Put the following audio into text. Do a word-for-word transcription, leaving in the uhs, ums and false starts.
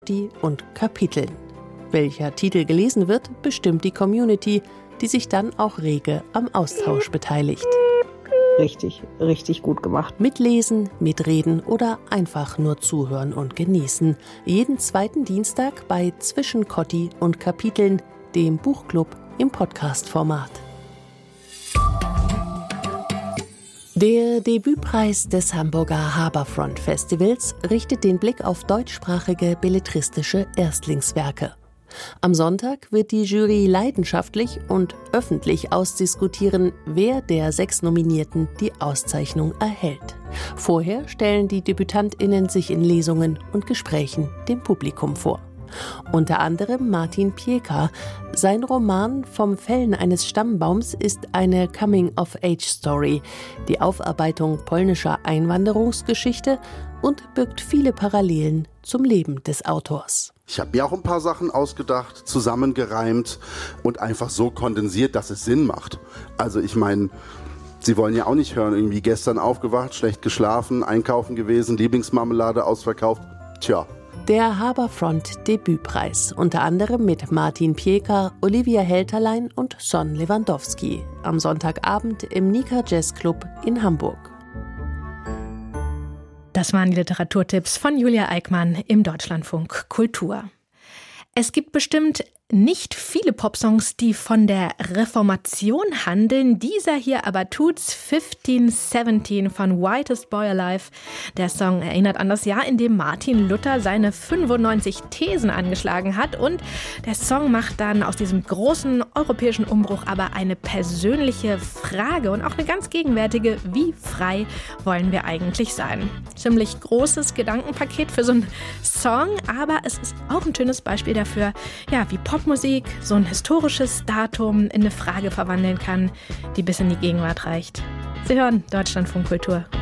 und Kapiteln. Welcher Titel gelesen wird, bestimmt die Community, die sich dann auch rege am Austausch beteiligt. Richtig, richtig gut gemacht. Mitlesen, mitreden oder einfach nur zuhören und genießen. Jeden zweiten Dienstag bei Zwischen Kotti und Kapiteln, dem Buchclub im Podcast-Format. Der Debütpreis des Hamburger Harbourfront Festivals richtet den Blick auf deutschsprachige belletristische Erstlingswerke. Am Sonntag wird die Jury leidenschaftlich und öffentlich ausdiskutieren, wer der sechs Nominierten die Auszeichnung erhält. Vorher stellen die DebütantInnen sich in Lesungen und Gesprächen dem Publikum vor. Unter anderem Martin Pieka. Sein Roman »Vom Fällen eines Stammbaums« ist eine Coming-of-Age-Story, die Aufarbeitung polnischer Einwanderungsgeschichte und birgt viele Parallelen zum Leben des Autors. Ich habe mir auch ein paar Sachen ausgedacht, zusammengereimt und einfach so kondensiert, dass es Sinn macht. Also ich meine, Sie wollen ja auch nicht hören, irgendwie gestern aufgewacht, schlecht geschlafen, einkaufen gewesen, Lieblingsmarmelade ausverkauft. Tja. Der Harbourfront Debütpreis, unter anderem mit Martin Pieka, Olivia Helterlein und Son Lewandowski. Am Sonntagabend im Nika Jazz Club in Hamburg. Das waren die Literaturtipps von Julia Eickmann im Deutschlandfunk Kultur. Es gibt bestimmt nicht viele Popsongs, die von der Reformation handeln. Dieser hier aber tut's. fifteen seventeen von Whitest Boy Alive. Der Song erinnert an das Jahr, in dem Martin Luther seine fünfundneunzig Thesen angeschlagen hat. Und der Song macht dann aus diesem großen europäischen Umbruch aber eine persönliche Frage und auch eine ganz gegenwärtige: Wie frei wollen wir eigentlich sein? Ziemlich großes Gedankenpaket für so einen Song, aber es ist auch ein schönes Beispiel dafür, ja, wie Pop Musik so ein historisches Datum in eine Frage verwandeln kann, die bis in die Gegenwart reicht. Sie hören Deutschlandfunk Kultur.